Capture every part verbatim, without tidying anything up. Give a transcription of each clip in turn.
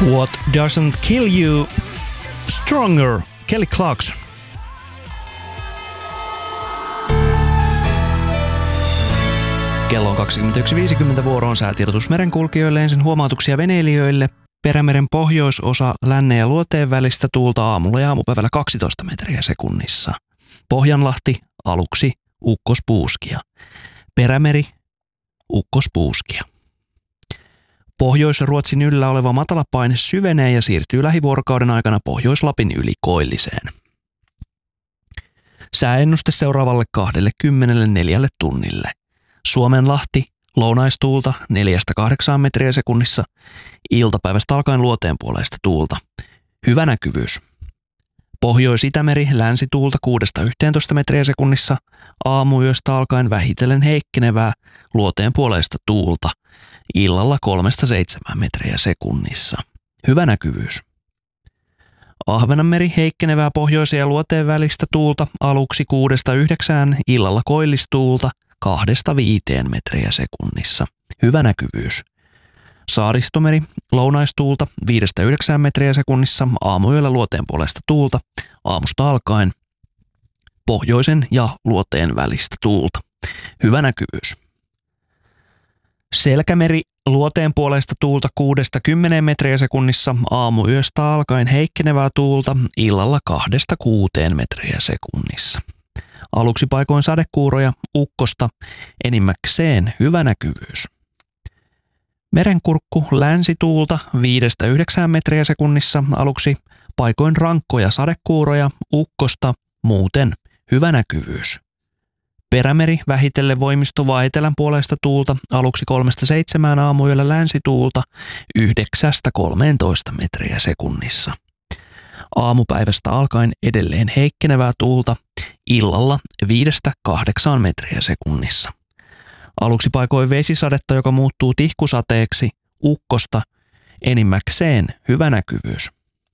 What doesn't kill you stronger? Kelly Clarkson. Kello on kaksikymmentäyksi viisikymmentä, vuoroon säätiedotus merenkulkijoille, ensin huomautuksia veneilijöille. Perämeren pohjoisosa lännen ja luoteen välistä tuulta aamulla ja aamupäivällä kaksitoista metriä sekunnissa. Pohjanlahti aluksi ukkospuuskia. Perämeri ukkospuuskia. Pohjois-Ruotsin yllä oleva matalapaine syvenee ja siirtyy lähivuorokauden aikana Pohjois-Lapin yli koilliseen. Sääennuste seuraavalle kaksikymmentäneljä tunnille. Suomenlahti lounaistuulta neljästä kahdeksaan metriä sekunnissa, iltapäivästä alkaen luoteen puoleista tuulta. Hyvä näkyvyys. Pohjois-Itämeri länsituulta kuudesta yhteentoista metriä sekunnissa, aamuyöstä alkaen vähitellen heikkenevää luoteen puoleista tuulta. Illalla kolmesta seitsemään metriä sekunnissa. Hyvä näkyvyys. Ahvenanmeri heikkenevää pohjoisen ja luoteen välistä tuulta aluksi kuudesta yhdeksään, illalla koillistuulta kahdesta viiteen metriä sekunnissa. Hyvä näkyvyys. Saaristomeri lounaistuulta viidestä yhdeksään metriä sekunnissa, aamuyöllä luoteen puolesta tuulta, aamusta alkaen pohjoisen ja luoteen välistä tuulta. Hyvä näkyvyys. Selkämeri luoteen puolesta tuulta kuudesta kymmeneen metriä sekunnissa, aamuyöstä alkaen heikkenevää tuulta, illalla kahdesta kuuteen metriä sekunnissa. Aluksi paikoin sadekuuroja, ukkosta, enimmäkseen hyvä näkyvyys. Merenkurkku länsituulta viidestä yhdeksään metriä sekunnissa, aluksi paikoin rankkoja sadekuuroja, ukkosta, muuten hyvä näkyvyys. Perämeri vähitellen voimistuvaa etelän puolesta tuulta, aluksi kolmesta seitsemään, aamuyöllä länsituulta yhdeksästä kolmeentoista metriä sekunnissa. Aamupäivästä alkaen edelleen heikkenevää tuulta, illalla viidestä kahdeksaan metriä sekunnissa. Aluksi paikoin vesisadetta, joka muuttuu tihkusateeksi, ukkosta, enimmäkseen hyvä näkyvyys.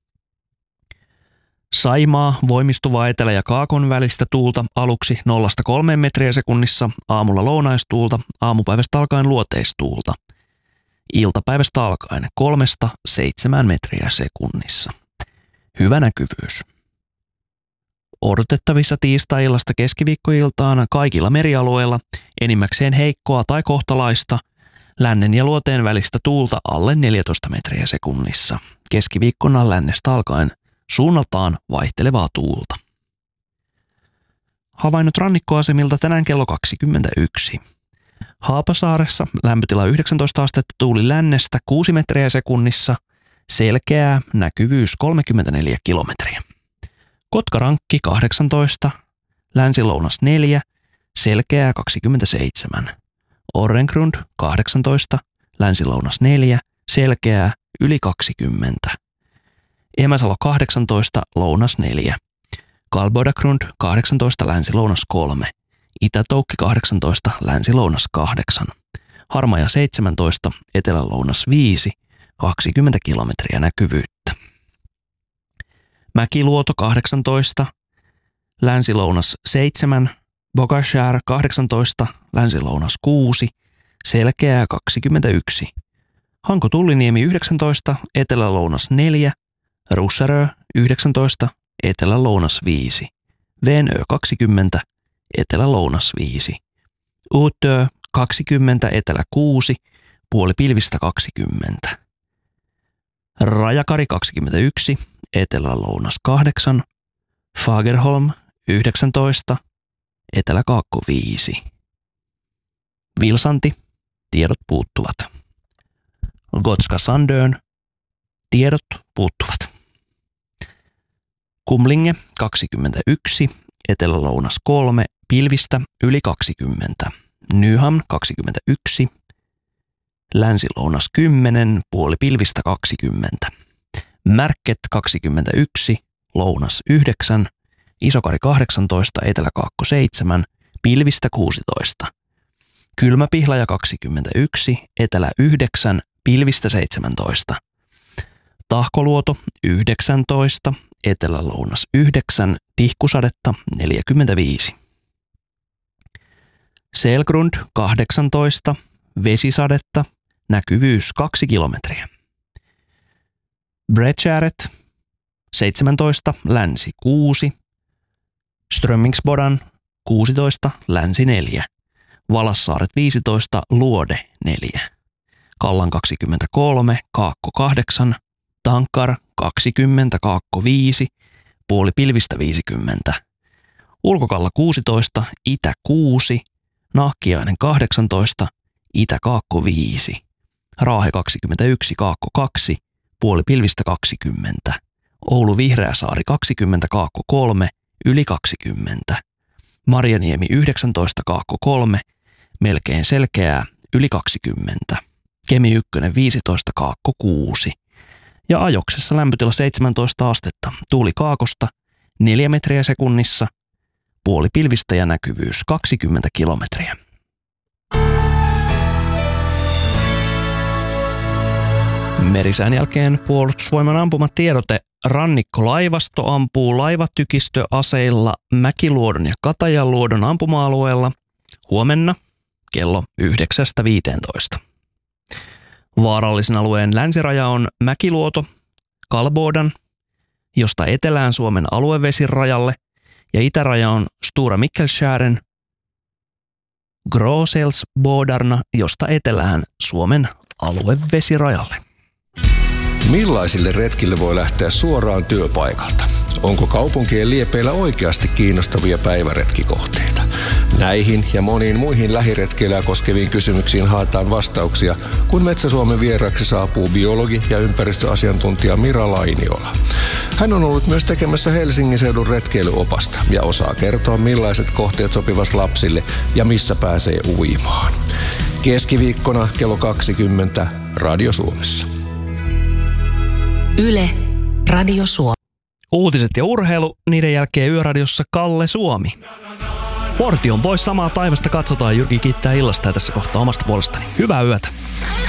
Saimaa voimistuvaa etelä- ja kaakon välistä tuulta aluksi nollasta kolmeen metriä sekunnissa, aamulla lounaistuulta, aamupäivästä alkaen luoteistuulta. Iltapäivästä alkaen kolmesta seitsemään metriä sekunnissa. Hyvä näkyvyys. Odotettavissa tiistai-illasta keskiviikkoiltaan kaikilla merialueilla enimmäkseen heikkoa tai kohtalaista, lännen ja luoteen välistä tuulta alle neljätoista metriä sekunnissa. Keskiviikkona lännestä alkaen suunnaltaan vaihtelevaa tuulta. Havainnot rannikkoasemilta tänään kello kaksikymmentäyksi. Haapasaaressa lämpötila yhdeksäntoista astetta, tuuli lännestä kuusi metriä sekunnissa, selkeää, näkyvyys kolmekymmentäneljä kilometriä. Kotkarankki kahdeksantoista, länsi-lounas neljä, selkeää kaksikymmentäseitsemän. Orrengrund kahdeksantoista, länsi-lounas neljä, selkeää yli kaksikymmentä. Emäsalo kahdeksantoista, lounas neljä. Kalbodagrund kahdeksantoista, länsi-lounas kolme. Itätoukki kahdeksantoista, länsi-lounas kahdeksan. Harmaja seitsemäntoista, etelä-lounas viisi, kaksikymmentä kilometriä näkyvyyttä. Mäkiluoto kahdeksantoista, länsi-lounas seitsemän. Bogashär kahdeksantoista, länsi-lounas kuusi, selkeää kaksikymmentäyksi. Hanko-Tulliniemi yhdeksäntoista, etelä-lounas neljä. Russerö yhdeksäntoista, etelä-lounas viisi. Venö kaksikymmentä, etelä-lounas viisi. Uutö kaksikymmentä, etelä kuusi, puoli pilvistä kaksikymmentä. Rajakari kaksikymmentäyksi, etelä-lounas kahdeksan. Fagerholm yhdeksäntoista, etelä-kaakko viisi. Vilsanti, tiedot puuttuvat. Gotska Sandön, tiedot puuttuvat. Kumlinge kaksikymmentäyksi, etelä-lounas kolme, pilvistä yli kaksikymmentä. Nyham kaksikymmentäyksi, länsi-lounas kymmenen, puoli pilvistä kaksikymmentä. Märket kaksikymmentäyksi, lounas yhdeksän, Isokari kahdeksantoista, etelä-kaakko seitsemän, pilvistä kuusitoista. Kylmäpihlaja kaksikymmentäyksi, etelä yhdeksän, pilvistä seitsemäntoista. Tahkoluoto yhdeksäntoista, etelä-lounas yhdeksän, tihkusadetta neljäkymmentäviisi. Selgrund kahdeksantoista, vesisadetta, näkyvyys kaksi kilometriä. Bredskäret seitsemäntoista, länsi kuusi, Strömmingsbodan kuusitoista, länsi neljä, Valassaaret viisitoista, Luode neljä, Kallan kaksikymmentäkolme, Kaakko kahdeksan, Tankar kaksikymmentä, Kaakko viisi, puoli pilvistä viisikymmentä, Ulkokalla kuusitoista, Itä kuusi, Nahkiainen kahdeksantoista, Itä-Kaakko viisi, Raahe kaksikymmentäyksi, Kaakko kaksi, puoli pilvistä kaksikymmentä, Oulu Vihreäsaari kaksikymmentä, Kaakko kolme, yli kaksikymmentä, Marjaniemi yhdeksäntoista, Kaakko kolme, melkein selkeää, yli kaksikymmentä, Kemi yksi viisitoista, Kaakko kuusi ja Ajoksessa lämpötila seitsemäntoista astetta, tuuli kaakosta neljä metriä sekunnissa, puoli pilvistä ja näkyvyys kaksikymmentä kilometriä. Merisään jälkeen Puolustusvoiman ampumatiedote. Rannikkolaivasto ampuu laivatykistöaseilla Mäkiluodon ja Katajanluodon ampuma-alueella huomenna kello yhdeksästä viiteentoista. Vaarallisen alueen länsiraja on Mäkiluoto, Kalbodan, josta etelään Suomen aluevesirajalle, ja itäraja on Stora Mikkelskären, Gråselsbodarna, josta etelään Suomen aluevesirajalle. Millaisille retkille voi lähteä suoraan työpaikalta? Onko kaupunkien liepeillä oikeasti kiinnostavia päiväretkikohteita? Näihin ja moniin muihin lähiretkeilyä koskeviin kysymyksiin haetaan vastauksia, kun Metsä-Suomen vieraaksi saapuu biologi ja ympäristöasiantuntija Mira Lainiola. Hän on ollut myös tekemässä Helsingin seudun retkeilyopasta ja osaa kertoa, millaiset kohteet sopivat lapsille ja missä pääsee uimaan. Keskiviikkona kello kaksikymmentä Radio Suomessa. Yle, Radio Suomi. Uutiset ja urheilu, niiden jälkeen Yöradiossa Kalle Suomi. Portti on pois, samaa taivasta katsotaan. Jyrki kiittää illasta ja tässä kohtaa omasta puolestani. Hyvää yötä.